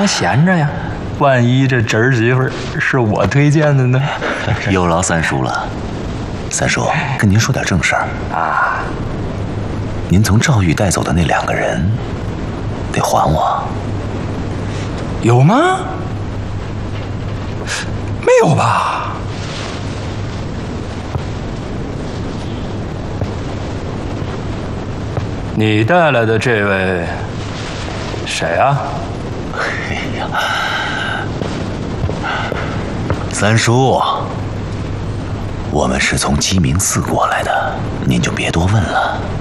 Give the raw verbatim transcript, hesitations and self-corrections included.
能闲着呀？万一这侄儿媳妇儿是我推荐的呢？ 有劳三叔了。三叔，跟您说点正事儿啊。 您从赵玉带走的那两个人，得还我。 有吗？没有吧？你带来的这位谁啊？ 哎呀，三叔，我们是从鸡鸣寺过来的，您就别多问了。